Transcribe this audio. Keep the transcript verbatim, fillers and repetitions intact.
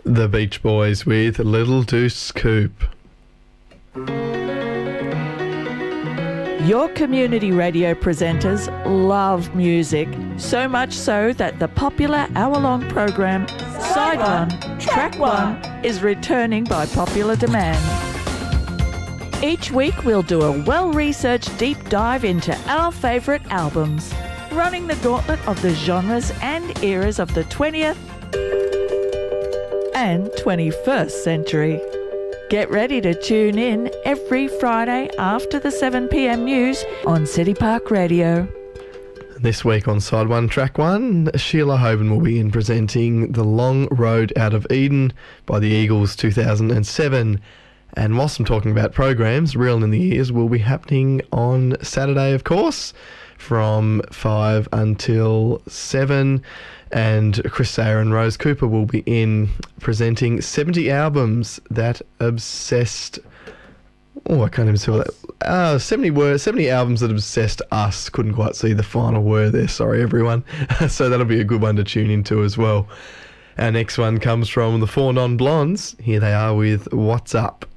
The Beach Boys with Little Deuce Coupe. Your community radio presenters love music, so much so that the popular hour-long program Side One, Track One is returning by popular demand. Each week we'll do a well-researched deep dive into our favourite albums, running the gauntlet of the genres and eras of the twentieth and twenty-first century. Get ready to tune in every Friday after the seven p m news on City Park Radio. This week on Side One, Track One, Sheila Hoban will be in presenting The Long Road Out of Eden by the Eagles two thousand seven. And whilst I'm talking about programs, Real in the Ears will be happening on Saturday, of course, from five until seven. And Chris Sayer and Rose Cooper will be in presenting seventy albums that obsessed... Oh, I can't even see what that... Uh, seventy, word, seventy albums that obsessed us. Couldn't quite see the final word there. Sorry, everyone. So that'll be a good one to tune into as well. Our next one comes from the Four Non-Blondes. Here they are with What's Up.